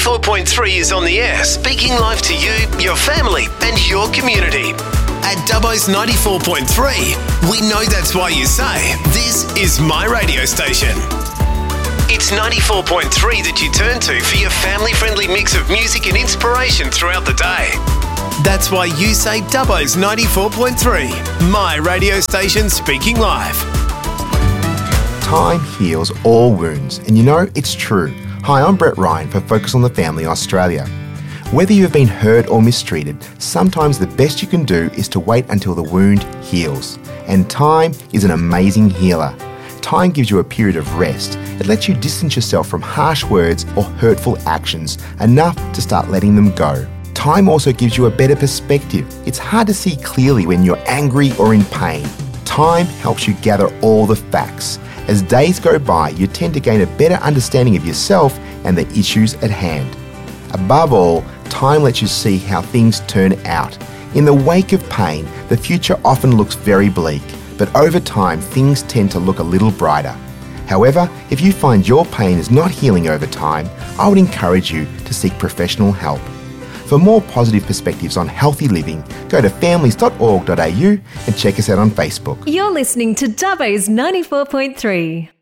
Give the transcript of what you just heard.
94.3 is on the air, speaking live to you, your family, and your community. At Dubbo's 94.3, we know that's why you say, this is my radio station. It's 94.3 that you turn to for your family-friendly mix of music and inspiration throughout the day. That's why you say Dubbo's 94.3, my radio station speaking live. Time heals all wounds, and you know, it's true. Hi, I'm Brett Ryan for Focus on the Family Australia. Whether you have been hurt or mistreated, sometimes the best you can do is to wait until the wound heals. And time is an amazing healer. Time gives you a period of rest. It lets you distance yourself from harsh words or hurtful actions, enough to start letting them go. Time also gives you a better perspective. It's hard to see clearly when you're angry or in pain. Time helps you gather all the facts. As days go by, you tend to gain a better understanding of yourself and the issues at hand. Above all, time lets you see how things turn out. In the wake of pain, the future often looks very bleak, but over time, things tend to look a little brighter. However, if you find your pain is not healing over time, I would encourage you to seek professional help. For more positive perspectives on healthy living, go to families.org.au and check us out on Facebook. You're listening to Dubbo's 94.3.